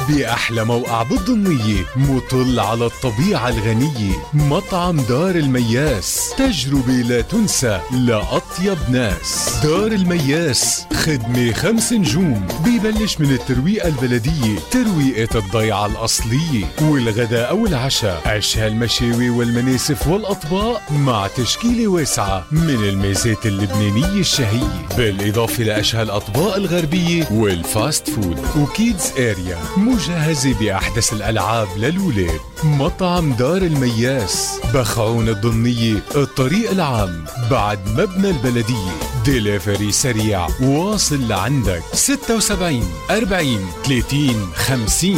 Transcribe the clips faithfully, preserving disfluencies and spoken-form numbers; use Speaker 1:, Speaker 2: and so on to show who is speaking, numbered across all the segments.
Speaker 1: بأحلى موقع بالضمية مطل على الطبيعة الغنية. مطعم دار المياس، تجربة لا تنسى لأطيب ناس. دار المياس خدمة خمس نجوم، بيبلش من الترويقة البلدية، ترويقة الضيعة الأصلية، والغداء والعشاء، عشها المشاوي والمناسف والأطباق مع تشكيلة واسعة من الميزات اللبنانية الشهية، بالإضافة لأشهى الأطباق الغربية والفاست فود، وكيدز اريا مجهزة بأحدث الألعاب للولاد. مطعم دار المياس، بخعون الضمنية، الطريق العام، بعد مبنى البلدية. ديليفري سريع واصل لعندك. ستة وسبعين أربعين ثلاثين خمسين.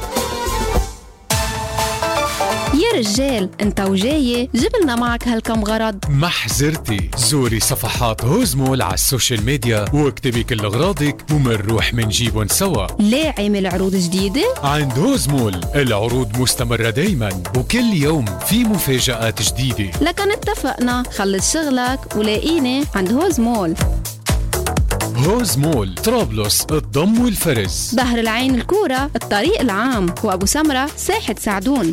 Speaker 2: يا رجال انت وجاي جبلنا معك هالكم غرض.
Speaker 1: محزرتي، زوري صفحات هوزمول على السوشيال ميديا واكتبي كل اغراضك ومنروح منجيبن سوا.
Speaker 2: ليه عامل عروض جديدة؟
Speaker 1: عند هوزمول العروض مستمرة دايما، وكل يوم في مفاجآت جديدة.
Speaker 2: لكن اتفقنا، خلص شغلك ولاقيني عند هوزمول.
Speaker 1: هوزمول، طرابلس، الضم والفرز،
Speaker 2: بحر العين الكورة، الطريق العام، وأبو سمرة ساحة سعدون.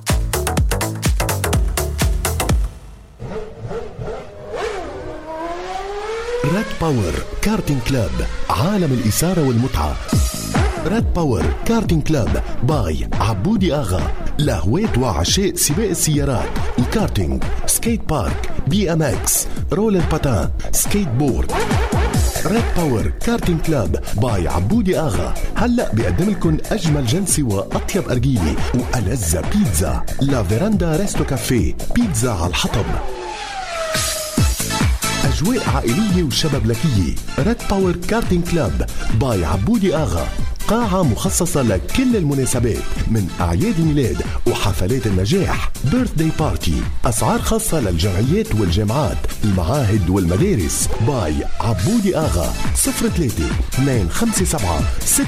Speaker 3: ريد باور كارتينج كلاب، عالم الإثارة والمتعة. ريد باور كارتينج كلاب باي عبودي آغا، لهواة وعشاق سباق السيارات، الكارتينج، سكيت بارك، بي ام اكس، رولر باتان، سكيت بورد. ريد باور كارتينج كلاب باي عبودي آغا هلأ بيقدم لكم أجمل جلسة وأطيب أرجيلة وألذ بيتزا. لا فيراندا ريستو كافيه، بيتزا على الحطب. أجواء عائلية وشبابلكية. ريد باور كارتينج كلاب باي عبودي آغا، قاعة مخصصة لكل المناسبات من أعياد الميلاد وحفلات النجاح، بيرثداي بارتي. أسعار خاصة للجمعيات والجامعات، المعاهد والمدارس. باي عبودي آغا. صفر ثلاثة اثنين خمسة سبعة ستة